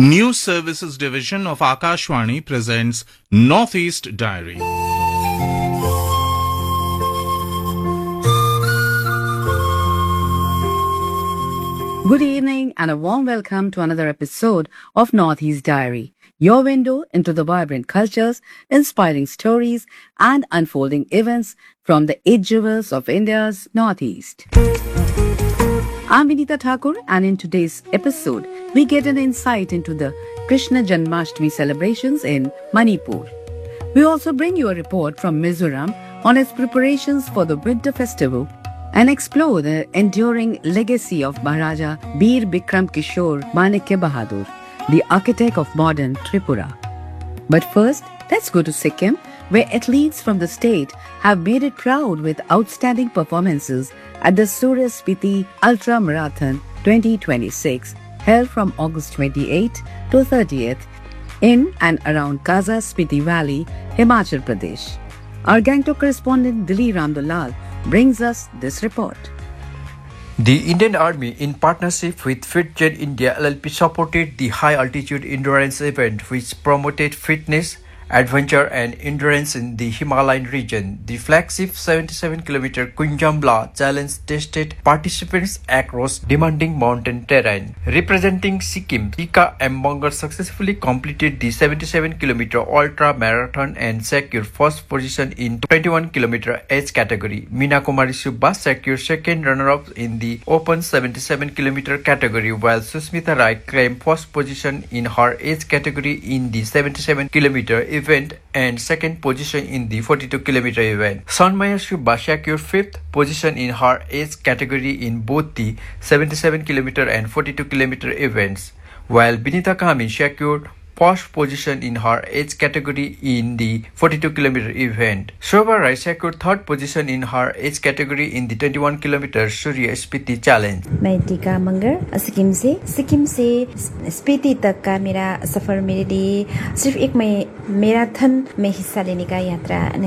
News Services Division of Akashvani presents Northeast Diary. Good evening and a warm welcome to another episode of Northeast Diary, your window into the vibrant cultures, inspiring stories and unfolding events from the 8 jewels of India's Northeast. I'm Vinita Thakur, and in today's episode, we get an insight into the Krishna Janmashtami celebrations in Manipur. We also bring you a report from Mizoram on its preparations for the winter festival and explore the enduring legacy of Maharaja Bir Bikram Kishore Manikya Bahadur, the architect of modern Tripura. But first, let's go to Sikkim, where athletes from the state have made it proud with outstanding performances at the Surya Spiti Ultra Marathon 2026, held from August 28 to 30th in and around Kaza Spiti Valley, Himachal Pradesh. Our Gangtok correspondent Dilli Ramdulal brings us this report. The Indian Army, in partnership with FitGen India LLP, supported the high-altitude endurance event which promoted fitness, adventure and endurance in the Himalayan region. The flagship 77-kilometer Kunjambla Challenge tested participants across demanding mountain terrain. Representing Sikkim, Ika M. Mongar successfully completed the 77-kilometer ultra marathon and secured first position in 21-kilometer age category. Meena Kumari Subba secured second runner-up in the open 77-kilometer category, while Susmita Rai claimed first position in her age category in the 77-kilometer event and second position in the 42-kilometer event. Sanmaya Subba secured fifth position in her age category in both the 77-kilometer and 42-kilometer events, while Binita Kami secured first position in her age category in the 42-kilometer event. Shobha Rai secured third position in her age category in the 21-kilometer Surya Spiti Challenge. मैं टीका मंगर सिक्किम से स्पीति तक का मेरा सफर मेरे लिए सिर्फ एक मैराथन में हिस्सा लेने का यात्रा